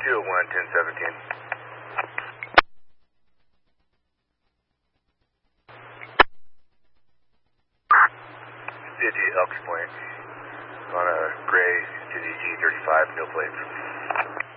201-1017. Digi Elks Point on a gray Digi E35, no plates.